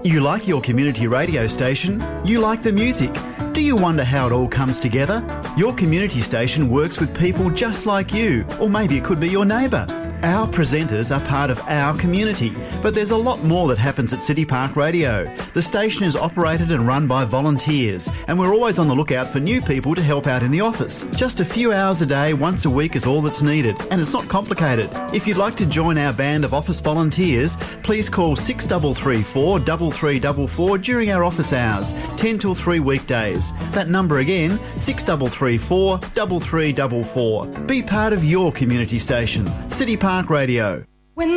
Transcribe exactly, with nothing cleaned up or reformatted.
You like your community radio station? You like the music? Do you wonder how it all comes together? Your community station works with people just like you, or maybe it could be your neighbour. Our presenters are part of our community, but there's a lot more that happens at City Park Radio. The station is operated and run by volunteers, and we're always on the lookout for new people to help out in the office. Just a few hours a day, once a week is all that's needed, and it's not complicated. If you'd like to join our band of office volunteers, please call six three three four, three three four four during our office hours, ten till three weekdays. That number again, six three three four, three three four four. Be part of your community station. City Park Radio.